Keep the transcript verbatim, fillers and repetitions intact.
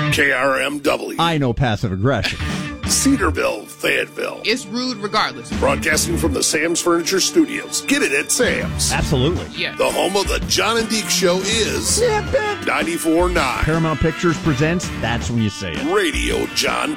K R M W. I know passive aggression. Cedarville, Fayetteville. It's rude regardless. Broadcasting from the Sam's Furniture Studios. Get it at Sam's. Absolutely. Yeah. The home of the John and Deke Show is ninety-four point nine. Paramount Pictures presents That's When You Say It. Radio John